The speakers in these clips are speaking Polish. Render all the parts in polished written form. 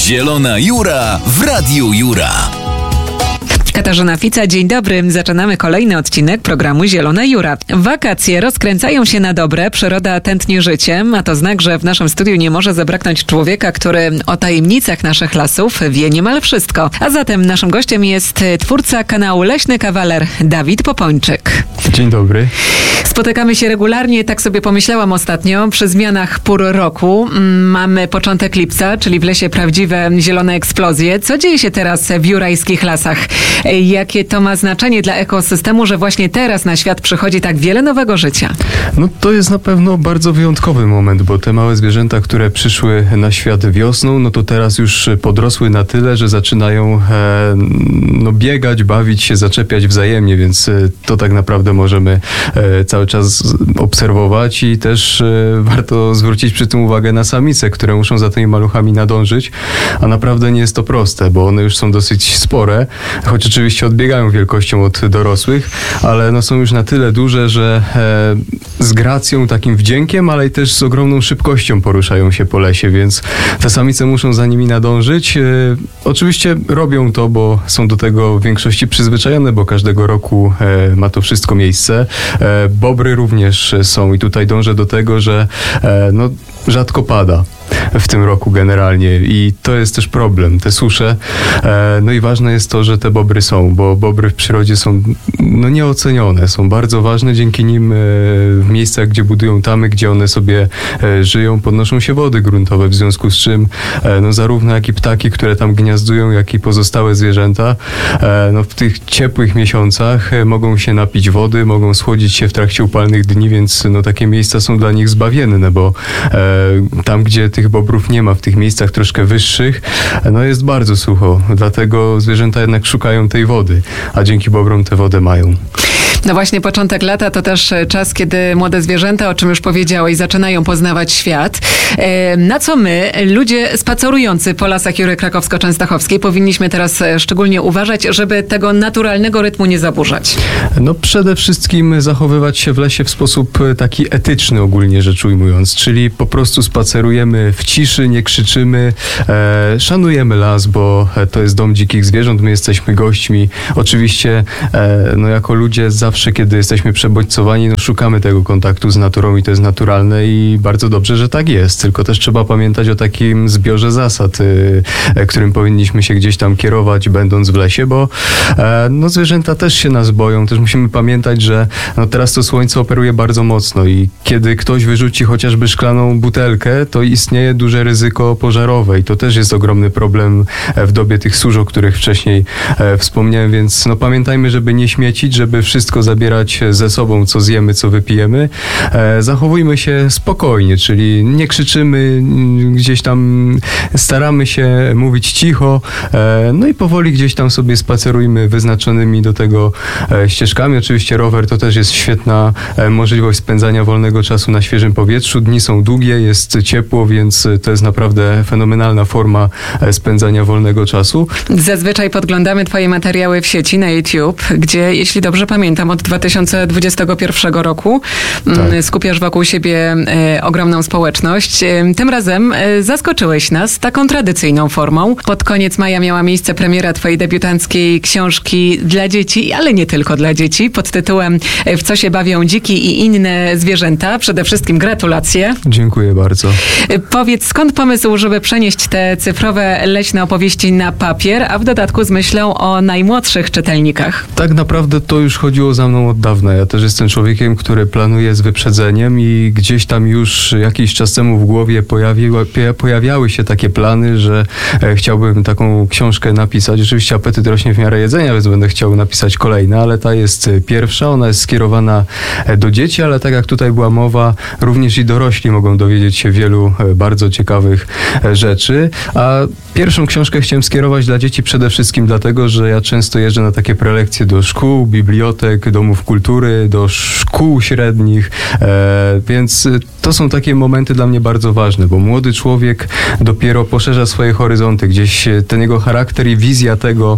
Zielona Jura w Radiu Jura. Katarzyna Fica, dzień dobry. Zaczynamy kolejny odcinek programu Zielona Jura. Wakacje rozkręcają się na dobre, przyroda tętni życiem, a to znak, że w naszym studiu nie może zabraknąć człowieka, który o tajemnicach naszych lasów wie niemal wszystko. A zatem naszym gościem jest twórca kanału Leśny Kawaler, Dawid Popończyk. Dzień dobry. Spotykamy się regularnie, tak sobie pomyślałam ostatnio, przy zmianach pór roku. Mamy początek lipca, czyli w lesie prawdziwe zielone eksplozje. Co dzieje się teraz w jurajskich lasach? Jakie to ma znaczenie dla ekosystemu, że właśnie teraz na świat przychodzi tak wiele nowego życia? No to jest na pewno bardzo wyjątkowy moment, bo te małe zwierzęta, które przyszły na świat wiosną, no to teraz już podrosły na tyle, że zaczynają biegać, bawić się, zaczepiać wzajemnie, więc to tak naprawdę możemy cały czas obserwować i też warto zwrócić przy tym uwagę na samice, które muszą za tymi maluchami nadążyć, a naprawdę nie jest to proste, bo one już są dosyć spore, choć oczywiście odbiegają wielkością od dorosłych, ale no są już na tyle duże, że z gracją, takim wdziękiem, ale i też z ogromną szybkością poruszają się po lesie, więc te samice muszą za nimi nadążyć. Oczywiście robią to, bo są do tego w większości przyzwyczajone, bo każdego roku ma to wszystko miejsce. Bobry również są i tutaj dążę do tego, że rzadko pada w tym roku generalnie i to jest też problem, te susze. No i ważne jest to, że te bobry są, bo bobry w przyrodzie są nieocenione, są bardzo ważne, dzięki nim w miejscach, gdzie budują tamy, gdzie one sobie żyją, podnoszą się wody gruntowe, w związku z czym zarówno jak i ptaki, które tam gniazdują, jak i pozostałe zwierzęta w tych ciepłych miesiącach mogą się napić wody, mogą schłodzić się w trakcie upalnych dni, więc takie miejsca są dla nich zbawienne, bo tam, gdzie tych bobrów nie ma, w tych miejscach troszkę wyższych, jest bardzo sucho. Dlatego zwierzęta jednak szukają tej wody, a dzięki bobrom tę wodę mają. No właśnie, początek lata to też czas, kiedy młode zwierzęta, o czym już powiedziałeś, zaczynają poznawać świat. Na co my, ludzie spacerujący po lasach Jury Krakowsko-Częstochowskiej, powinniśmy teraz szczególnie uważać, żeby tego naturalnego rytmu nie zaburzać? Przede wszystkim zachowywać się w lesie w sposób taki etyczny, ogólnie rzecz ujmując, czyli po prostu spacerujemy w ciszy, nie krzyczymy, szanujemy las, bo to jest dom dzikich zwierząt, my jesteśmy gośćmi. Oczywiście jako ludzie zawsze, kiedy jesteśmy przebodźcowani, szukamy tego kontaktu z naturą i to jest naturalne i bardzo dobrze, że tak jest. Tylko też trzeba pamiętać o takim zbiorze zasad, którym powinniśmy się gdzieś tam kierować, będąc w lesie, bo zwierzęta też się nas boją. Też musimy pamiętać, że teraz to słońce operuje bardzo mocno i kiedy ktoś wyrzuci chociażby szklaną butelkę, to istnieje duże ryzyko pożarowe i to też jest ogromny problem w dobie tych surz, o których wcześniej wspomniałem, więc pamiętajmy, żeby nie śmiecić, żeby wszystko zabierać ze sobą, co zjemy, co wypijemy. Zachowujmy się spokojnie, czyli nie krzyczymy, gdzieś tam staramy się mówić cicho, i powoli gdzieś tam sobie spacerujmy wyznaczonymi do tego ścieżkami. Oczywiście rower to też jest świetna możliwość spędzania wolnego czasu na świeżym powietrzu. Dni są długie, jest ciepło, więc to jest naprawdę fenomenalna forma spędzania wolnego czasu. Zazwyczaj podglądamy twoje materiały w sieci na YouTube, gdzie, jeśli dobrze pamiętam, od 2021 roku skupiasz wokół siebie ogromną społeczność. Tym razem zaskoczyłeś nas taką tradycyjną formą. Pod koniec maja miała miejsce premiera twojej debiutanckiej książki dla dzieci, ale nie tylko dla dzieci, pod tytułem W co się bawią dziki i inne zwierzęta. Przede wszystkim gratulacje. Dziękuję bardzo. Powiedz, skąd pomysł, żeby przenieść te cyfrowe leśne opowieści na papier, a w dodatku z myślą o najmłodszych czytelnikach? Tak naprawdę to już chodziło za mną od dawna. Ja też jestem człowiekiem, który planuje z wyprzedzeniem i gdzieś tam już jakiś czas temu w głowie pojawiały się takie plany, że chciałbym taką książkę napisać. Oczywiście apetyt rośnie w miarę jedzenia, więc będę chciał napisać kolejne, ale ta jest pierwsza. Ona jest skierowana do dzieci, ale tak jak tutaj była mowa, również i dorośli mogą dowiedzieć się wielu bardzo ciekawych rzeczy. A pierwszą książkę chciałem skierować dla dzieci przede wszystkim dlatego, że ja często jeżdżę na takie prelekcje do szkół, bibliotek, domów kultury, do szkół średnich, więc to są takie momenty dla mnie bardzo ważne, bo młody człowiek dopiero poszerza swoje horyzonty, gdzieś ten jego charakter i wizja tego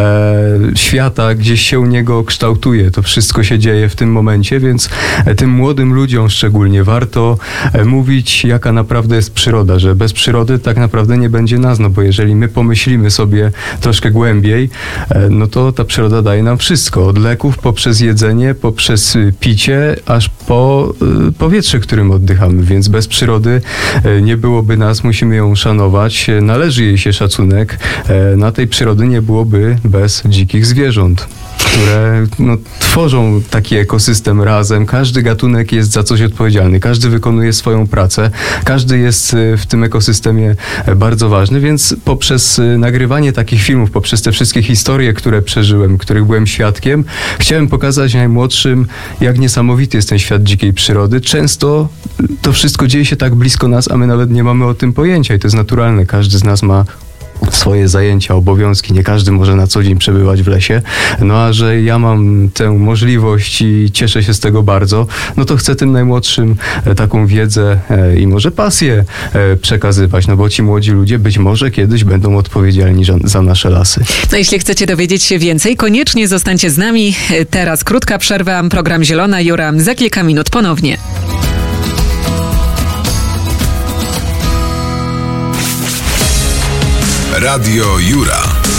świata gdzieś się u niego kształtuje. To wszystko się dzieje w tym momencie, więc tym młodym ludziom szczególnie warto mówić, jaka naprawdę jest przyroda, że bez przyrody tak naprawdę nie będzie nas, no bo jeżeli my pomyślimy sobie troszkę głębiej, no to ta przyroda daje nam wszystko. Od leków, poprzez jedzenie, poprzez picie, aż po powietrze, którym oddychamy. Więc bez przyrody nie byłoby nas, musimy ją szanować. Należy jej się szacunek. Na tej przyrody nie byłoby bez dzikich zwierząt, które tworzą taki ekosystem razem. Każdy gatunek jest za coś odpowiedzialny. Każdy wykonuje swoją pracę. Każdy jest w tym ekosystemie bardzo ważny, więc poprzez nagrywanie takich filmów, poprzez te wszystkie historie, które przeżyłem, których byłem świadkiem, chciałem pokazać najmłodszym, jak niesamowity jest ten świat dzikiej przyrody. Często to wszystko dzieje się tak blisko nas, a my nawet nie mamy o tym pojęcia i to jest naturalne. Każdy z nas ma swoje zajęcia, obowiązki. Nie każdy może na co dzień przebywać w lesie. No a że ja mam tę możliwość i cieszę się z tego bardzo, no to chcę tym najmłodszym taką wiedzę i może pasję przekazywać, no bo ci młodzi ludzie być może kiedyś będą odpowiedzialni za nasze lasy. No jeśli chcecie dowiedzieć się więcej, koniecznie zostańcie z nami. Teraz krótka przerwa, program Zielona Jura za kilka minut ponownie. Radio Jura.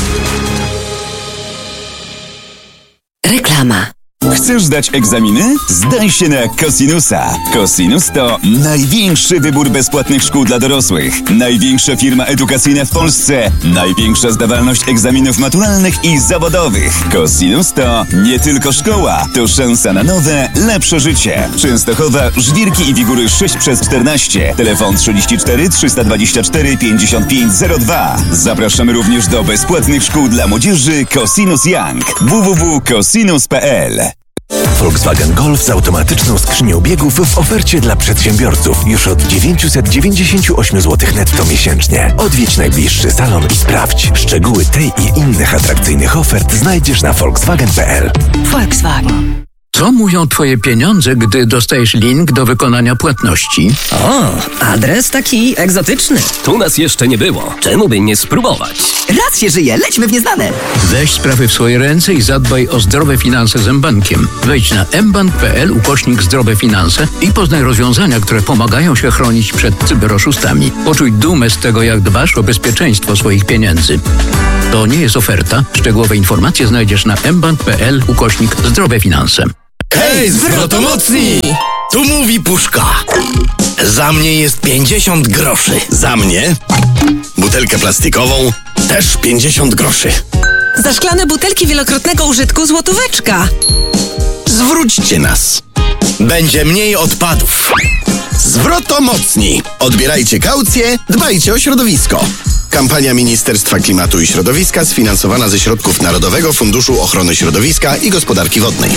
Reklama. Chcesz zdać egzaminy? Zdaj się na Cosinusa. Cosinus to największy wybór bezpłatnych szkół dla dorosłych. Największa firma edukacyjna w Polsce. Największa zdawalność egzaminów maturalnych i zawodowych. Cosinus to nie tylko szkoła, to szansa na nowe, lepsze życie. Częstochowa, Żwirki i Wigury 6/14. Telefon 34 324 5502. Zapraszamy również do bezpłatnych szkół dla młodzieży Cosinus Young. www.cosinus.pl. Volkswagen Golf z automatyczną skrzynią biegów w ofercie dla przedsiębiorców już od 998 zł netto miesięcznie. Odwiedź najbliższy salon i sprawdź. Szczegóły tej i innych atrakcyjnych ofert znajdziesz na volkswagen.pl. Volkswagen. Co mówią twoje pieniądze, gdy dostajesz link do wykonania płatności? O, adres taki egzotyczny. Tu nas jeszcze nie było. Czemu by nie spróbować? Raz się żyje, lećmy w nieznane. Weź sprawy w swoje ręce i zadbaj o zdrowe finanse z mBankiem. Wejdź na mbank.pl/zdrowe finanse i poznaj rozwiązania, które pomagają się chronić przed cyberoszustami. Poczuj dumę z tego, jak dbasz o bezpieczeństwo swoich pieniędzy. To nie jest oferta. Szczegółowe informacje znajdziesz na mbank.pl/zdrowe finanse. Hej, zwrotomocni! Tu mówi Puszka. Za mnie jest 50 groszy. Za mnie butelkę plastikową też 50 groszy. Za szklane butelki wielokrotnego użytku złotóweczka. Zwróćcie nas. Będzie mniej odpadów. Zwrotomocni. Odbierajcie kaucję, dbajcie o środowisko. Kampania Ministerstwa Klimatu i Środowiska sfinansowana ze środków Narodowego Funduszu Ochrony Środowiska i Gospodarki Wodnej.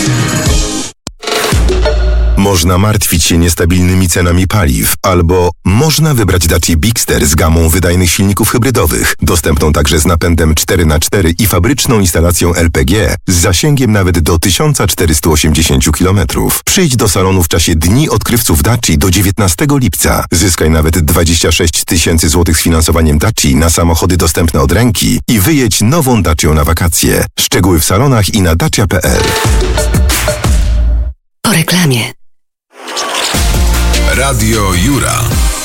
Można martwić się niestabilnymi cenami paliw, albo można wybrać Dacia Bigster z gamą wydajnych silników hybrydowych, dostępną także z napędem 4x4 i fabryczną instalacją LPG z zasięgiem nawet do 1480 km. Przyjdź do salonu w czasie Dni Odkrywców Daci do 19 lipca. Zyskaj nawet 26 000 złotych z finansowaniem Daci na samochody dostępne od ręki i wyjedź nową Dacią na wakacje. Szczegóły w salonach i na dacia.pl. Po reklamie. Radio Jura.